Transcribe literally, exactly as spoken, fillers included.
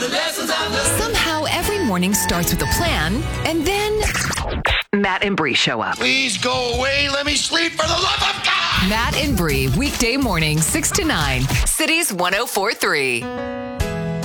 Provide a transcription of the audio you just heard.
Somehow every morning starts with a plan, and then Matt and Bree show up. Please go away. Let me sleep for the love of God. Matt and Bree, weekday morning, six to nine. Cities one oh four three.